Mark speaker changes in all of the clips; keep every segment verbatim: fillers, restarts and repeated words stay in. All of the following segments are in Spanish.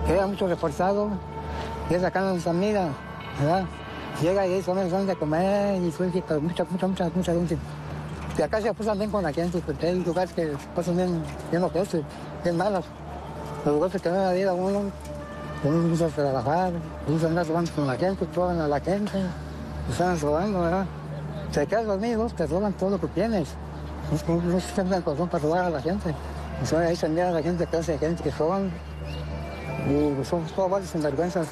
Speaker 1: Llega mucho reforzado, y es acá en nuestra amiga, ¿verdad? Llega y son son de comer y fue pero mucha, mucha, mucha, mucha gente. Y acá se pasan bien con la gente, porque hay lugares que pasan bien, bien locos, bien malos. Los lugares que no la vida uno, uno gusta trabajar, gusta andar robando con la gente, roban a la gente, están robando, ¿verdad? Se quedan dormidos, te roban todo lo que tienes. No, no se sienten el corazón para robar a la gente. Entonces ahí se envía a la gente, clase de gente que roban. Y pues, son todos varios sinvergüenzas.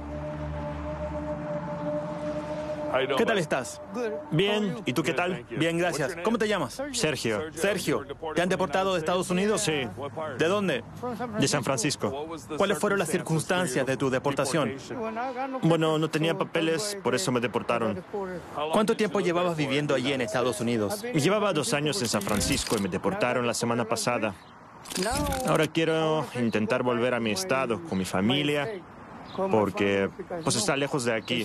Speaker 2: ¿Qué tal estás?
Speaker 3: Bien, ¿y tú qué tal?
Speaker 2: Bien, gracias. ¿Cómo te llamas?
Speaker 3: Sergio,
Speaker 2: Sergio. ¿Te han deportado de Estados Unidos?
Speaker 3: Sí.
Speaker 2: ¿De dónde?
Speaker 3: de San Francisco.
Speaker 2: ¿Cuáles fueron las circunstancias de tu deportación?
Speaker 3: Bueno, no tenía papeles, por eso me deportaron.
Speaker 2: ¿Cuánto tiempo llevabas viviendo allí en Estados Unidos?
Speaker 3: Llevaba dos años en San Francisco y me deportaron la semana pasada. Ahora quiero intentar volver a mi estado con mi familia, porque pues está lejos de aquí.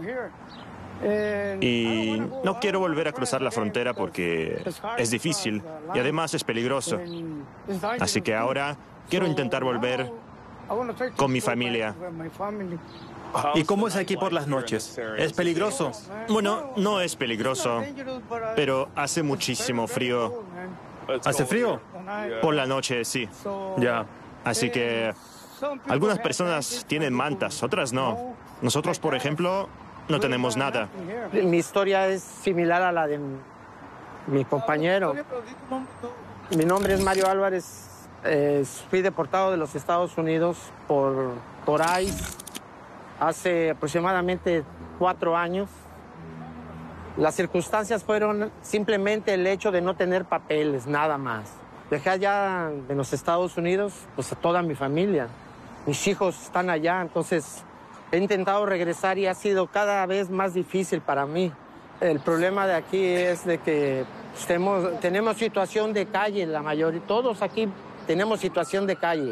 Speaker 3: Y no quiero volver a cruzar la frontera porque es difícil y además es peligroso. Así que ahora quiero intentar volver con mi familia.
Speaker 2: ¿Y cómo es aquí por las noches? ¿Es peligroso?
Speaker 3: Bueno, no es peligroso, pero hace muchísimo frío.
Speaker 2: ¿Hace frío?
Speaker 3: Por la noche, sí.
Speaker 2: Ya.
Speaker 3: Así que algunas personas tienen mantas, otras no. Nosotros, por ejemplo, no tenemos nada.
Speaker 4: Mi historia es similar a la de mi compañero. Mi nombre es Mario Álvarez. Eh, fui deportado de los Estados Unidos por, por ICE hace aproximadamente cuatro años. Las circunstancias fueron simplemente el hecho de no tener papeles, nada más. Dejé allá en los Estados Unidos pues, a toda mi familia. Mis hijos están allá, entonces he intentado regresar y ha sido cada vez más difícil para mí. El problema de aquí es de que pues, tenemos, tenemos situación de calle, la mayoría, todos aquí tenemos situación de calle.